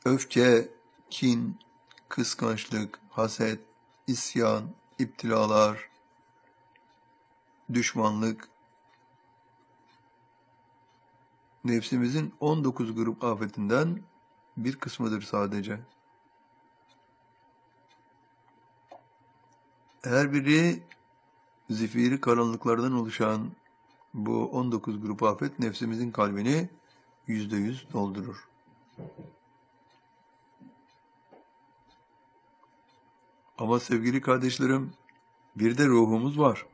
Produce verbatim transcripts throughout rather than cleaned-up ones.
öfke, kin, kıskançlık, haset, isyan, iptilalar, düşmanlık, nefsimizin on dokuz grup afetinden bir kısmıdır sadece. Her biri zifiri karanlıklardan oluşan bu on dokuz grup afet nefsimizin kalbini yüzde yüz doldurur. Ama sevgili kardeşlerim, bir de ruhumuz var.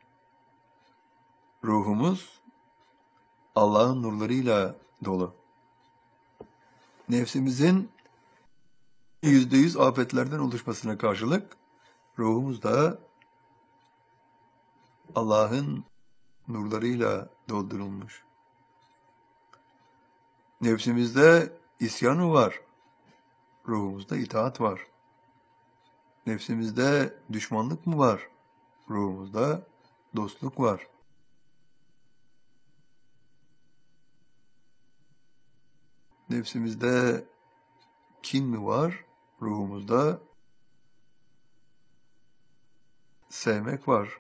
Ruhumuz Allah'ın nurlarıyla dolu. Nefsimizin yüzde yüz afetlerden oluşmasına karşılık ruhumuz da Allah'ın nurlarıyla doldurulmuş. Nefsimizde isyan mı var? Ruhumuzda itaat var. Nefsimizde düşmanlık mı var? Ruhumuzda dostluk var. Nefsimizde kin mi var? Ruhumuzda sevmek var.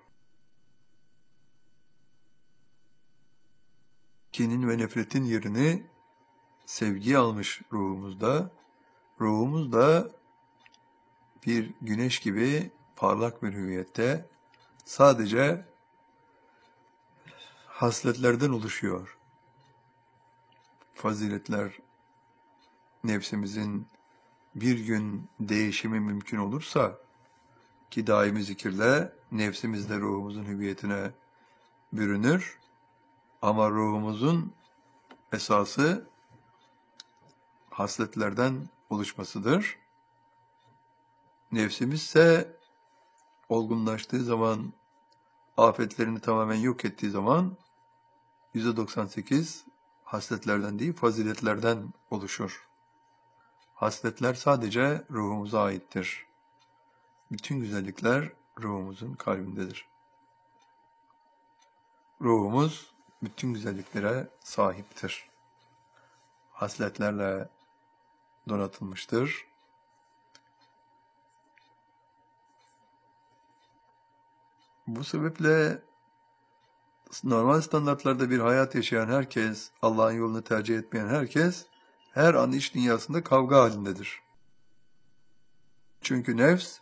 Kinin ve nefretin yerini sevgi almış ruhumuzda. Ruhumuz da bir güneş gibi parlak bir hüviyette sadece hasletlerden oluşuyor. Faziletler nefsimizin bir gün değişimi mümkün olursa ki daimi zikirle nefsimizde ruhumuzun hüviyetine bürünür ama ruhumuzun esası hasletlerden oluşmasıdır. Nefsimiz ise olgunlaştığı zaman, afetlerini tamamen yok ettiği zaman yüzde doksan sekiz hasletlerden değil, faziletlerden oluşur. Hasletler sadece ruhumuza aittir. Bütün güzellikler ruhumuzun kalbindedir. Ruhumuz bütün güzelliklere sahiptir. Hasletlerle donatılmıştır. Bu sebeple normal standartlarda bir hayat yaşayan herkes, Allah'ın yolunu tercih etmeyen herkes, her an iç dünyasında kavga halindedir. Çünkü nefs,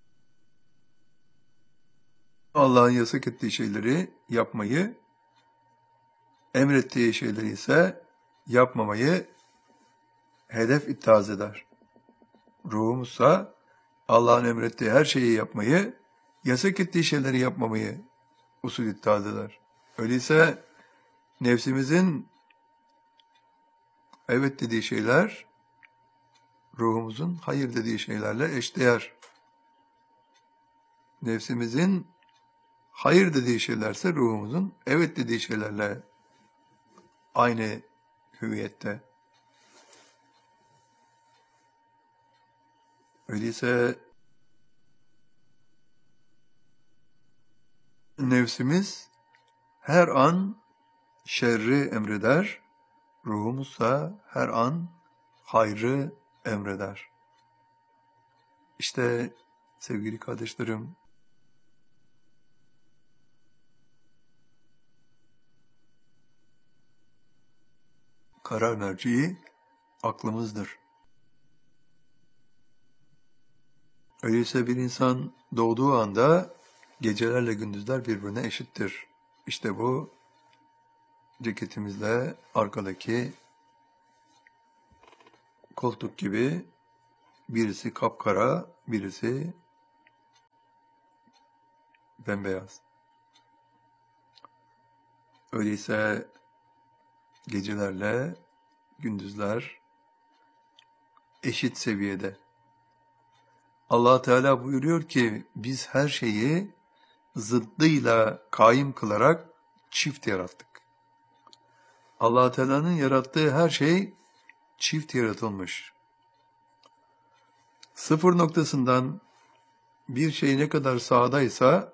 Allah'ın yasak ettiği şeyleri yapmayı, emrettiği şeyleri ise yapmamayı hedef ittihaz eder. Ruhumuzsa Allah'ın emrettiği her şeyi yapmayı, yasak ettiği şeyleri yapmamayı usul ittihaz eder. Öyleyse nefsimizin evet dediği şeyler, ruhumuzun hayır dediği şeylerle eşdeğer. Nefsimizin hayır dediği şeylerse ruhumuzun evet dediği şeylerle aynı hüviyette. Öyleyse nefsimiz her an şerri emreder, ruhumuzsa her an hayrı emreder. İşte sevgili kardeşlerim, karar merciği aklımızdır. Öyleyse bir insan doğduğu anda gecelerle gündüzler birbirine eşittir. İşte bu ceketimizle arkadaki koltuk gibi birisi kapkara, birisi bembeyaz. Öyleyse gecelerle gündüzler eşit seviyede. Allah Teala buyuruyor ki biz her şeyi zıddıyla kaim kılarak çift yarattık. Allah Teala'nın yarattığı her şey çift yaratılmış. Sıfır noktasından bir şey ne kadar sağdaysa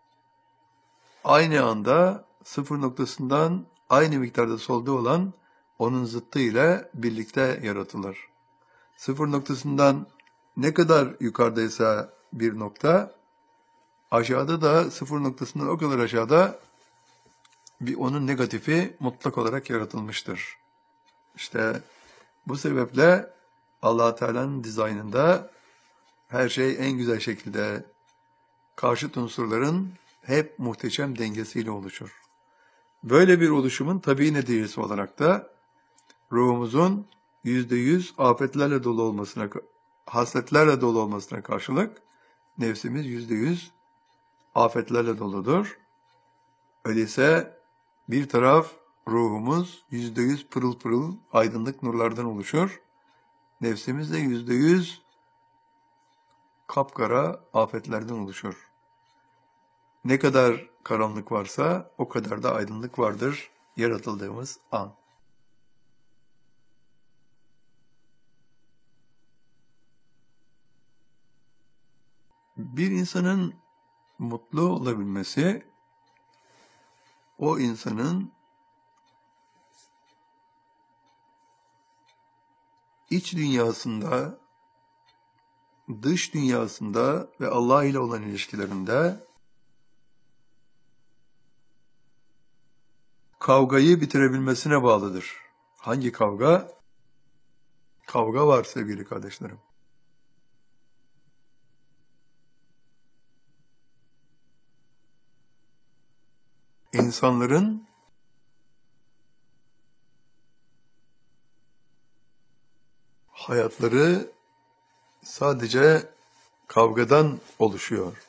aynı anda sıfır noktasından aynı miktarda solda olan onun zıttı ile birlikte yaratılır. Sıfır noktasından ne kadar yukarıdaysa bir nokta, aşağıda da sıfır noktasından o kadar aşağıda bir onun negatifi mutlak olarak yaratılmıştır. İşte bu sebeple Allah Teala'nın dizaynında her şey en güzel şekilde karşıt unsurların hep muhteşem dengesiyle oluşur. Böyle bir oluşumun tabii neticesi olarak da ruhumuzun yüzde yüz afetlerle dolu olmasına, hasletlerle dolu olmasına karşılık nefsimiz yüzde yüz afetlerle doludur. Öyleyse bir taraf ruhumuz yüzde yüz pırıl pırıl aydınlık nurlardan oluşur. Nefsimiz de yüzde yüz kapkara afetlerden oluşur. Ne kadar karanlık varsa o kadar da aydınlık vardır yaratıldığımız an. Bir insanın mutlu olabilmesi, o insanın iç dünyasında, dış dünyasında ve Allah ile olan ilişkilerinde kavgayı bitirebilmesine bağlıdır. Hangi kavga? Kavga var sevgili kardeşlerim. İnsanların hayatları sadece kavgadan oluşuyor.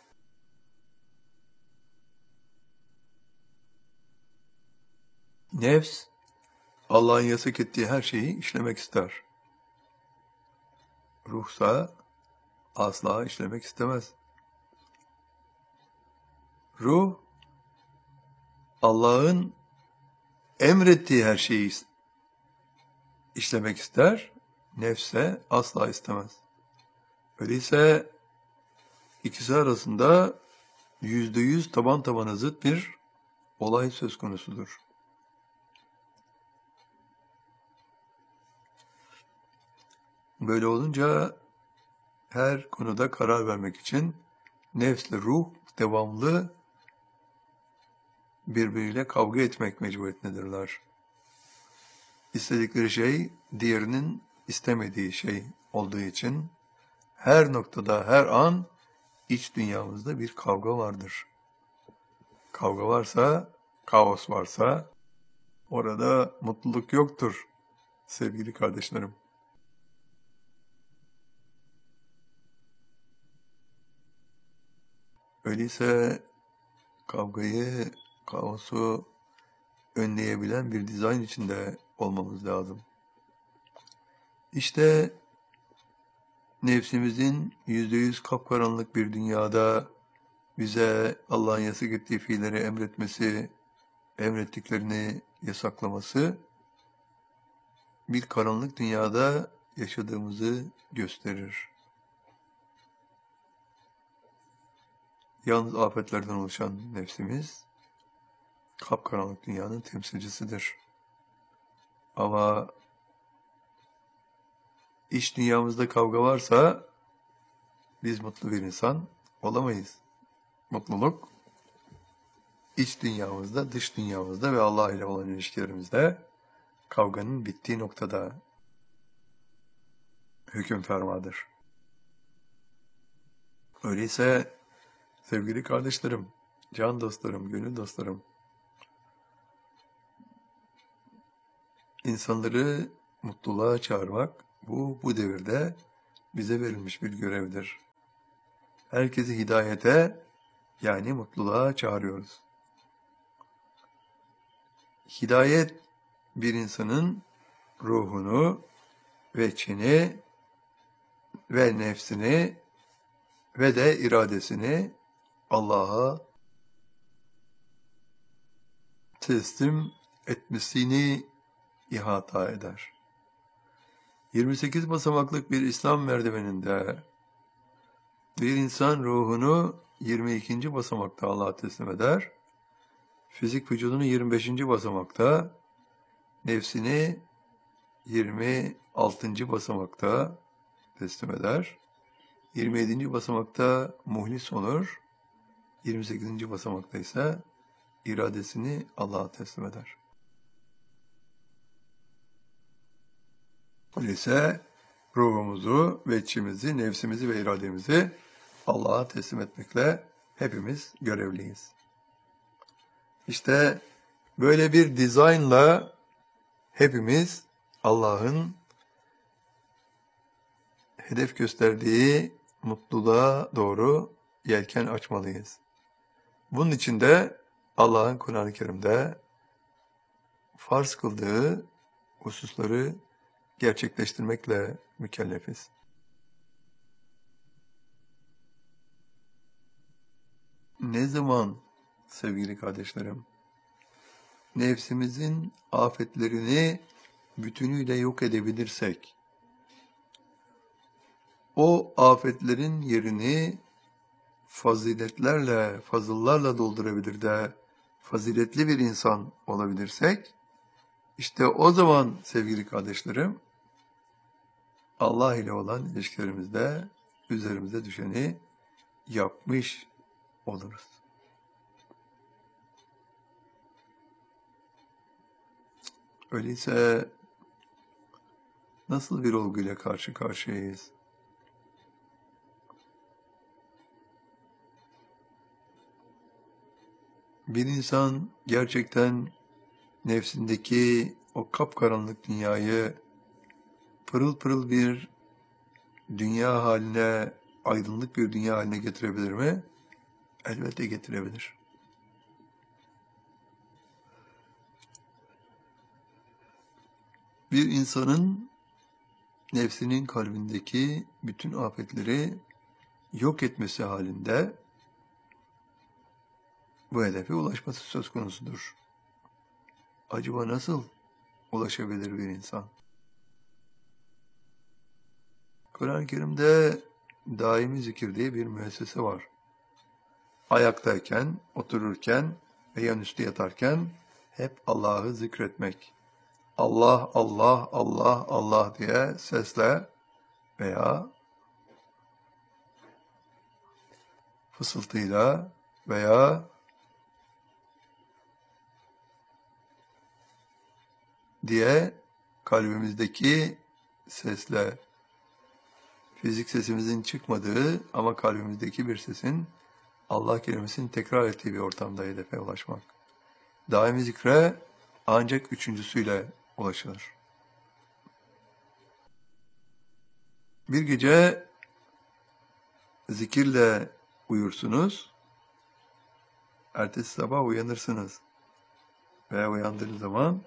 Nefs, Allah'ın yasak ettiği her şeyi işlemek ister. Ruhsa asla işlemek istemez. Ruh, Allah'ın emrettiği her şeyi işlemek ister, nefse asla istemez. Öyleyse ikisi arasında yüzde yüz taban tabana zıt bir olay söz konusudur. Böyle olunca her konuda karar vermek için nefsle ruh devamlı birbiriyle kavga etmek mecburiyetindedirler. İstedikleri şey diğerinin istemediği şey olduğu için her noktada, her an iç dünyamızda bir kavga vardır. Kavga varsa, kaos varsa orada mutluluk yoktur sevgili kardeşlerim. Öyleyse kavgayı, kaosu önleyebilen bir dizayn içinde olmamız lazım. İşte nefsimizin yüzde yüz kapkaranlık bir dünyada bize Allah'ın yasak ettiği fiilleri emretmesi, emrettiklerini yasaklaması, bir karanlık dünyada yaşadığımızı gösterir. Yalnız afetlerden oluşan nefsimiz, kapkaranlık dünyanın temsilcisidir. Ama iç dünyamızda kavga varsa, biz mutlu bir insan olamayız. Mutluluk, iç dünyamızda, dış dünyamızda ve Allah ile olan ilişkilerimizde kavganın bittiği noktada hüküm fermadır. Öyleyse sevgili kardeşlerim, can dostlarım, gönül dostlarım, insanları mutluluğa çağırmak, bu, bu devirde bize verilmiş bir görevdir. Herkesi hidayete, yani mutluluğa çağırıyoruz. Hidayet, bir insanın ruhunu ve içini ve nefsini ve de iradesini Allah'a teslim etmesini ihata eder. yirmi sekiz basamaklık bir İslam merdiveninde bir insan ruhunu yirmi ikinci basamakta Allah'a teslim eder. Fizik vücudunu yirmi beşinci basamakta, nefsini yirmi altıncı basamakta teslim eder. yirmi yedinci basamakta muhlis olur. yirmi sekizinci basamakta ise iradesini Allah'a teslim eder. Öyleyse ruhumuzu ve içimizi, nefsimizi ve irademizi Allah'a teslim etmekle hepimiz görevliyiz. İşte böyle bir dizaynla hepimiz Allah'ın hedef gösterdiği mutluluğa doğru yelken açmalıyız. Bunun için de Allah'ın Kur'an-ı Kerim'de farz kıldığı hususları gerçekleştirmekle mükellefiz. Ne zaman sevgili kardeşlerim, nefsimizin afetlerini bütünüyle yok edebilirsek, o afetlerin yerini faziletlerle, fazıllarla doldurabilir de faziletli bir insan olabilirsek, işte o zaman sevgili kardeşlerim, Allah ile olan ilişkilerimizde üzerimize düşeni yapmış oluruz. Öyleyse nasıl bir olguyla karşı karşıyayız? Bir insan gerçekten nefsindeki o kapkaranlık dünyayı pırıl pırıl bir dünya haline, aydınlık bir dünya haline getirebilir mi? Elbette getirebilir. Bir insanın nefsinin kalbindeki bütün afetleri yok etmesi halinde bu hedefe ulaşması söz konusudur. Acaba nasıl ulaşabilir bir insan? Kur'an-ı Kerim'de daimi zikir diye bir müessese var. Ayaktayken, otururken ve yanüstü yatarken hep Allah'ı zikretmek. Allah, Allah, Allah, Allah diye sesle veya fısıltıyla veya diye kalbimizdeki sesle, fizik sesimizin çıkmadığı ama kalbimizdeki bir sesin Allah kelimesini tekrar ettiği bir ortamda hedefe ulaşmak. Daimi zikre ancak üçüncüsüyle ulaşılır. Bir gece zikirle uyursunuz, ertesi sabah uyanırsınız veya uyandığınız zaman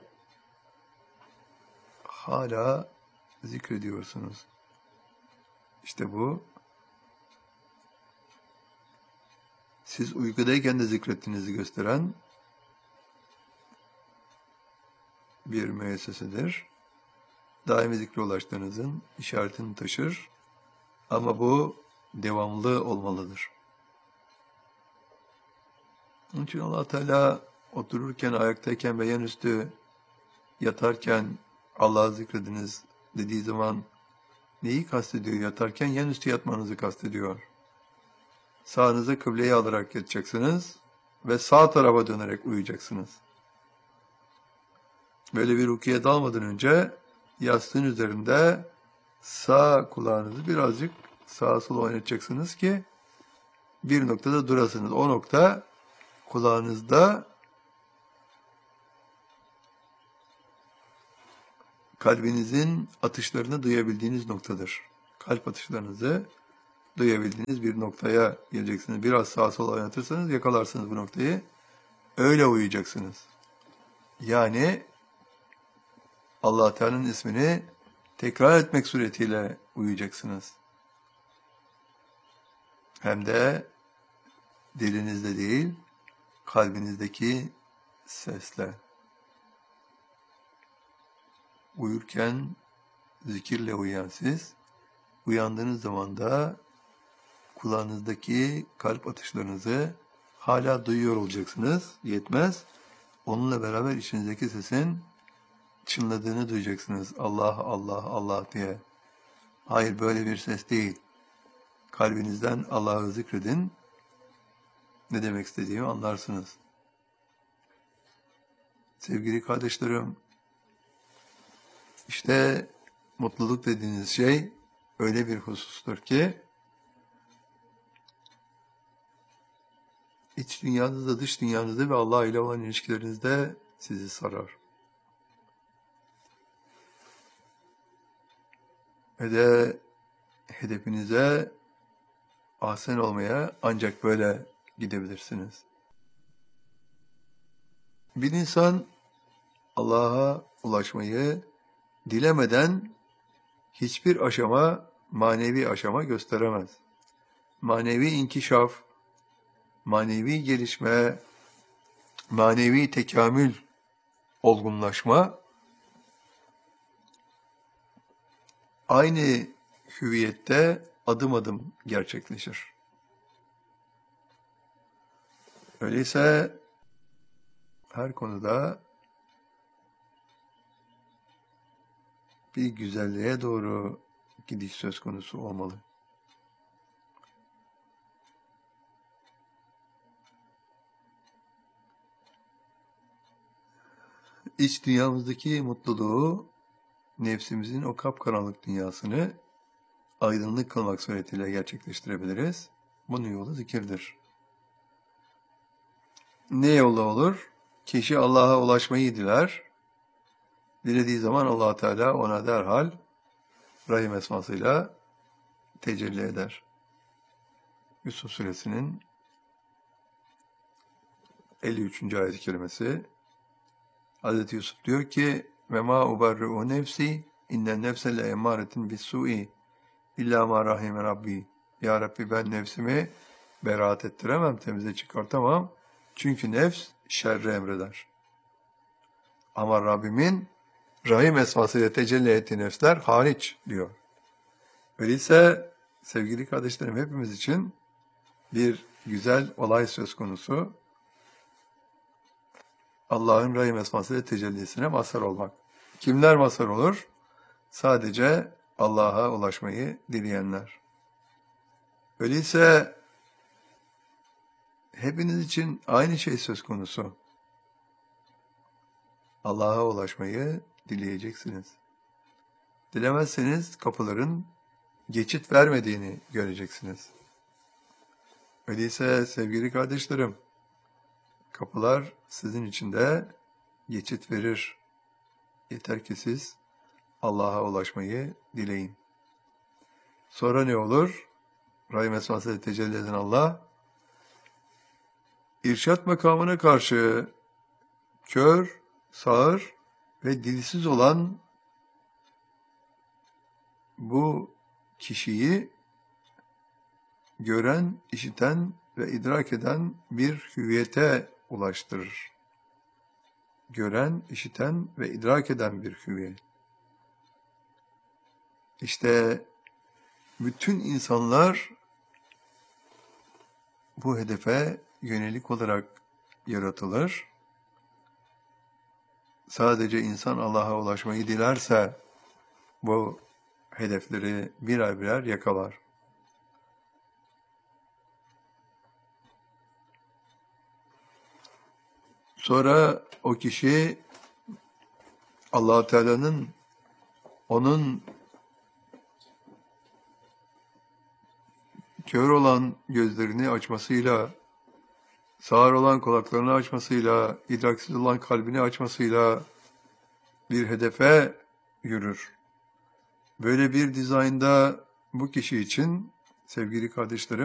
hala zikrediyorsunuz. İşte bu, siz uykudayken de zikrettiğinizi gösteren bir müessesedir. Daimi zikre ulaştığınızın işaretini taşır ama bu devamlı olmalıdır. Onun için Allah Teala otururken, ayaktayken ve yanüstü yatarken Allah'ı zikrediniz dediği zaman neyi kastediyor? Yatarken yanüstü yatmanızı kastediyor. Sağınıza kıbleyi alarak yatacaksınız ve sağ tarafa dönerek uyuyacaksınız. Böyle bir uykuya dalmadan önce yastığın üzerinde sağ kulağınızı birazcık sağa sola oynatacaksınız ki bir noktada durasınız. O nokta kulağınızda kalbinizin atışlarını duyabildiğiniz noktadır. Kalp atışlarınızı duyabildiğiniz bir noktaya geleceksiniz. Biraz sağa sola oynatırsanız yakalarsınız bu noktayı. Öyle uyuyacaksınız. Yani Allah Teala'nın ismini tekrar etmek suretiyle uyuyacaksınız. Hem de dilinizde değil, kalbinizdeki sesle. Uyurken zikirle uyuyan siz, uyandığınız zaman da kulağınızdaki kalp atışlarınızı hala duyuyor olacaksınız. Yetmez. Onunla beraber içinizdeki sesin çınladığını duyacaksınız. Allah, Allah, Allah diye. Hayır, böyle bir ses değil. Kalbinizden Allah'ı zikredin. Ne demek istediğimi anlarsınız. Sevgili kardeşlerim, işte mutluluk dediğiniz şey öyle bir husustur ki iç dünyanızda, dış dünyanızda ve Allah ile olan ilişkilerinizde sizi sarar. Ve de hedefinize ahsen olmaya ancak böyle gidebilirsiniz. Bir insan Allah'a ulaşmayı dilemeden hiçbir aşama, manevi aşama gösteremez. Manevi inkişaf, manevi gelişme, manevi tekamül, olgunlaşma aynı hüviyette adım adım gerçekleşir. Öyleyse her konuda bir güzelliğe doğru gidiş söz konusu olmalı. İç dünyamızdaki mutluluğu, nefsimizin o kapkaranlık dünyasını aydınlık kılmak suretiyle gerçekleştirebiliriz. Bunun yolu zikirdir. Ne yolla olur? Kişi Allah'a ulaşmayı diler. Dilediği zaman Allah Teala ona derhal Rahim esmasıyla tecelli eder. Yusuf Suresinin elli üçüncü ayet-i kerimesi. Hazreti Yusuf diyor ki: "Ve ma uberri'u nefsi innen nefse le emmâretin bis-sû'i illâ mâ rahime rabbi." Ya Rabbi, ben nefsimi beraat ettiremem, temize çıkartamam. Çünkü nefs şerri emreder. Ama Rabbimin Rahim esmasıyla tecelli ettiği nefsler hariç diyor. Öyleyse sevgili kardeşlerim, hepimiz için bir güzel olay söz konusu. Allah'ın Rahim esmasıyla tecellisine mazhar olmak. Kimler mazhar olur? Sadece Allah'a ulaşmayı dileyenler. Öyleyse hepiniz için aynı şey söz konusu. Allah'a ulaşmayı dileyeceksiniz. Dilemezseniz kapıların geçit vermediğini göreceksiniz. Öyleyse sevgili kardeşlerim, kapılar sizin için de geçit verir. Yeter ki siz Allah'a ulaşmayı dileyin. Sonra ne olur? Rahim esmasıyla tecelli eden Allah, irşat makamına karşı kör, sağır ve dilsiz olan bu kişiyi gören, işiten ve idrak eden bir hüviyete ulaştırır. Gören, işiten ve idrak eden bir hüviyet. İşte bütün insanlar bu hedefe yönelik olarak yaratılır. Sadece insan Allah'a ulaşmayı dilerse bu hedefleri birer birer yakalar. Sonra o kişi Allah Teala'nın onun kör olan gözlerini açmasıyla, sağır olan kulaklarını açmasıyla, idraksiz olan kalbini açmasıyla bir hedefe yürür. Böyle bir dizaynda bu kişi için sevgili kardeşlerim,